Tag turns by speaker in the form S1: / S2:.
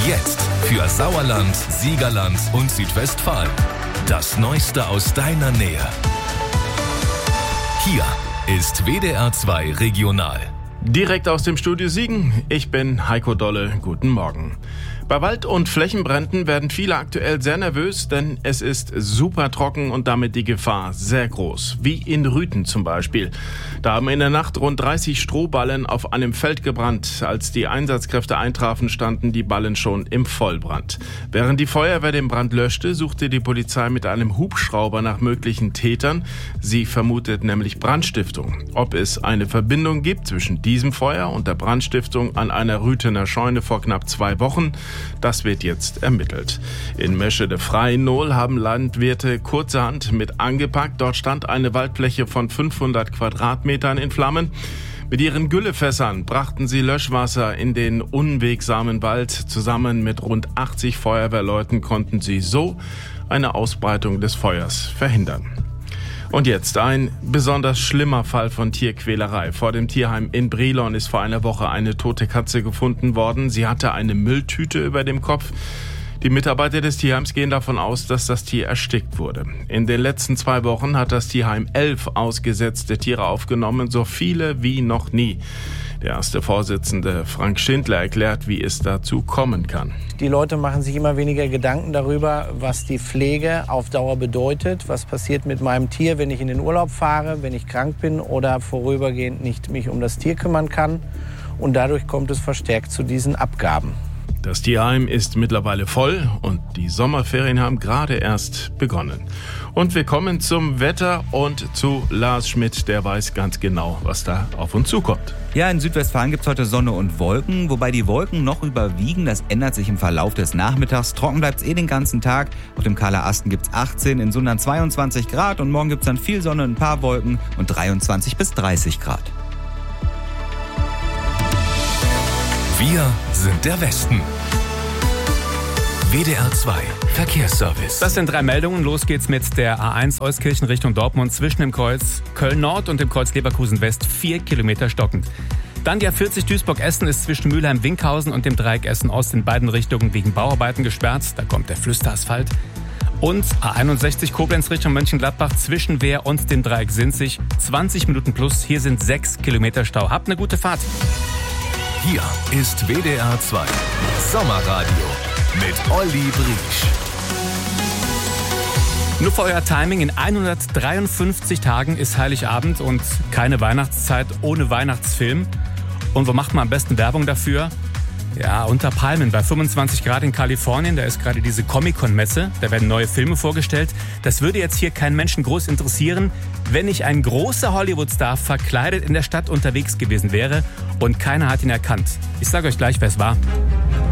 S1: Jetzt für Sauerland, Siegerland und Südwestfalen. Das Neueste aus deiner Nähe. Hier ist WDR 2 Regional.
S2: Direkt aus dem Studio Siegen, ich bin Heiko Dolle, guten Morgen. Bei Wald- und Flächenbränden werden viele aktuell sehr nervös, denn es ist super trocken und damit die Gefahr sehr groß. Wie in Rüthen zum Beispiel. Da haben in der Nacht rund 30 Strohballen auf einem Feld gebrannt. Als die Einsatzkräfte eintrafen, standen die Ballen schon im Vollbrand. Während die Feuerwehr den Brand löschte, suchte die Polizei mit einem Hubschrauber nach möglichen Tätern. Sie vermutet nämlich Brandstiftung. Ob es eine Verbindung gibt zwischen diesem Feuer und der Brandstiftung an einer Rüthener Scheune vor knapp 2 Wochen, das wird jetzt ermittelt. In Meschede-Freinohl haben Landwirte kurzerhand mit angepackt. Dort stand eine Waldfläche von 500 Quadratmetern in Flammen. Mit ihren Güllefässern brachten sie Löschwasser in den unwegsamen Wald. Zusammen mit rund 80 Feuerwehrleuten konnten sie so eine Ausbreitung des Feuers verhindern. Und jetzt ein besonders schlimmer Fall von Tierquälerei. Vor dem Tierheim in Brilon ist vor einer Woche eine tote Katze gefunden worden. Sie hatte eine Mülltüte über dem Kopf. Die Mitarbeiter des Tierheims gehen davon aus, dass das Tier erstickt wurde. In den letzten 2 Wochen hat das Tierheim 11 ausgesetzte Tiere aufgenommen, so viele wie noch nie. Der erste Vorsitzende Frank Schindler erklärt, wie es dazu kommen kann.
S3: Die Leute machen sich immer weniger Gedanken darüber, was die Pflege auf Dauer bedeutet. Was passiert mit meinem Tier, wenn ich in den Urlaub fahre, wenn ich krank bin oder vorübergehend nicht mich um das Tier kümmern kann. Und dadurch kommt es verstärkt zu diesen Abgaben.
S2: Das Tierheim ist mittlerweile voll und die Sommerferien haben gerade erst begonnen. Und wir kommen zum Wetter und zu Lars Schmidt, der weiß ganz genau, was da auf uns zukommt.
S4: Ja, in Südwestfalen gibt es heute Sonne und Wolken, wobei die Wolken noch überwiegen. Das ändert sich im Verlauf des Nachmittags. Trocken bleibt es den ganzen Tag. Auf dem Kahler Asten gibt es 18, in Sundern 22 Grad und morgen gibt es dann viel Sonne, ein paar Wolken und 23 bis 30 Grad.
S1: Wir sind der Westen. WDR 2 Verkehrsservice.
S5: Das sind 3 Meldungen. Los geht's mit der A1 Euskirchen Richtung Dortmund zwischen dem Kreuz Köln-Nord und dem Kreuz Leverkusen-West 4 Kilometer stockend. Dann die A40 Duisburg-Essen ist zwischen Mülheim-Winkhausen und dem Dreieck Essen-Ost in beiden Richtungen wegen Bauarbeiten gesperrt. Da kommt der Flüsterasphalt. Und A61 Koblenz Richtung Mönchengladbach zwischen Wehr und dem Dreieck Sinzig 20 Minuten plus. Hier sind 6 Kilometer Stau. Habt eine gute Fahrt.
S1: Hier ist WDR 2 Sommerradio mit Olli Briesch.
S5: Nur für euer Timing, in 153 Tagen ist Heiligabend und keine Weihnachtszeit ohne Weihnachtsfilm. Und wo macht man am besten Werbung dafür? Ja, unter Palmen bei 25 Grad in Kalifornien, da ist gerade diese Comic-Con-Messe, da werden neue Filme vorgestellt. Das würde jetzt hier keinen Menschen groß interessieren, wenn nicht ein großer Hollywood-Star verkleidet in der Stadt unterwegs gewesen wäre und keiner hat ihn erkannt. Ich sage euch gleich, wer es war.